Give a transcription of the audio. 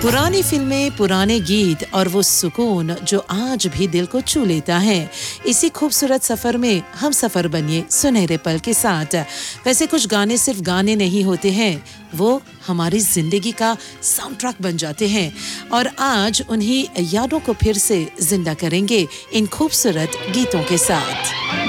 पुरानी फिल्में, पुराने गीत और वो सुकून जो आज भी दिल को छू लेता है। इसी खूबसूरत सफर में हम सफर बनिए सुनहरे पल के साथ। वैसे कुछ गाने सिर्फ गाने नहीं होते हैं, वो हमारी जिंदगी का साउंड ट्रैक बन जाते हैं और आज उन्हीं यादों को फिर से जिंदा करेंगे इन खूबसूरत गीतों के साथ।